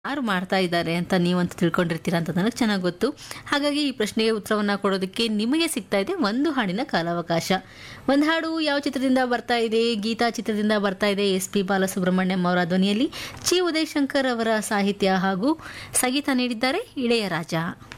ಯಾರು ಮಾಡ್ತಾ ಇದ್ದಾರೆ ಅಂತ ನೀವಂತೂ ತಿಳ್ಕೊಂಡಿರ್ತೀರಾ ಅಂತ ನನಗೆ ಚೆನ್ನಾಗಿ ಗೊತ್ತು. ಹಾಗಾಗಿ ಈ ಪ್ರಶ್ನೆಗೆ ಉತ್ತರವನ್ನ ಕೊಡೋದಕ್ಕೆ ನಿಮಗೆ ಸಿಗ್ತಾ ಇದೆ ಒಂದು ಹಾಡಿನ ಕಾಲಾವಕಾಶ. ಒಂದು ಹಾಡು ಯಾವ ಚಿತ್ರದಿಂದ ಬರ್ತಾ ಇದೆ? ಗೀತಾ ಚಿತ್ರದಿಂದ ಬರ್ತಾ ಇದೆ. SP ಬಾಲಸುಬ್ರಹ್ಮಣ್ಯಂ ಅವರ ಧ್ವನಿಯಲ್ಲಿ ಚಿ ಉದಯಶಂಕರ್ ಅವರ ಸಾಹಿತ್ಯ ಹಾಗೂ ಸಂಗೀತ ನೀಡಿದ್ದಾರೆ ಇಳೆಯರಾಜ.